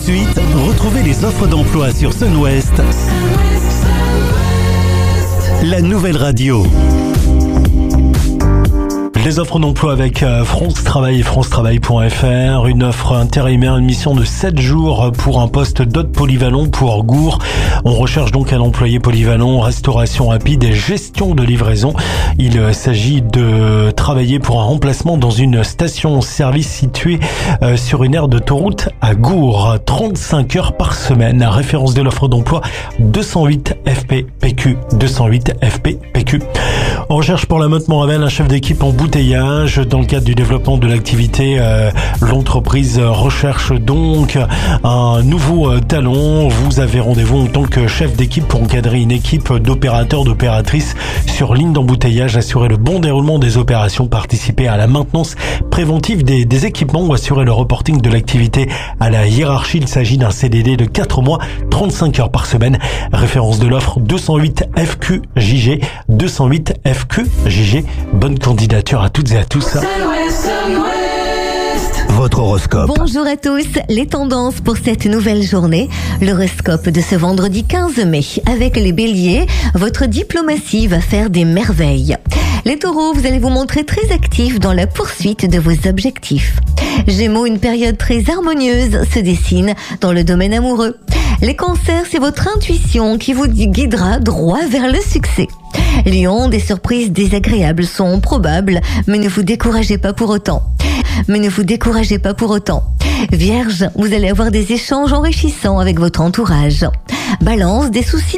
suite, retrouvez les offres d'emploi sur Sun-Ouest, la nouvelle radio. Les offres d'emploi avec France Travail et francetravail.fr. Une offre intérimaire, une mission de 7 jours pour un poste d'hôte polyvalent pour Gour. On recherche donc un employé polyvalent, restauration rapide et gestion de livraison. Il s'agit de travailler pour un remplacement dans une station-service située sur une aire d'autoroute à Gour. 35 heures par semaine. Référence de l'offre d'emploi 208 FPPQ. 208 FPPQ. On recherche pour la Motte Montréal un chef d'équipe en embouteillage. Dans le cadre du développement de l'activité, l'entreprise recherche donc un nouveau talent. Vous avez rendez-vous en tant que chef d'équipe pour encadrer une équipe d'opérateurs, d'opératrices sur ligne d'embouteillage, assurer le bon déroulement des opérations, participer à la maintenance préventive des équipements ou assurer le reporting de l'activité à la hiérarchie. Il s'agit d'un CDD de 4 mois, 35 heures par semaine. Référence de l'offre 208 FQJG. 208 FQJG. Bonne candidature à toutes et à tous. Votre horoscope. Bonjour à tous, les tendances pour cette nouvelle journée. L'horoscope de ce vendredi 15 mai. Avec les béliers, votre diplomatie va faire des merveilles. Les taureaux, vous allez vous montrer très actifs dans la poursuite de vos objectifs. Gémeaux, une période très harmonieuse se dessine dans le domaine amoureux. Les cancers, c'est votre intuition qui vous guidera droit vers le succès. Lion, des surprises désagréables sont probables, mais ne vous découragez pas pour autant. Vierge, vous allez avoir des échanges enrichissants avec votre entourage. Balance, des soucis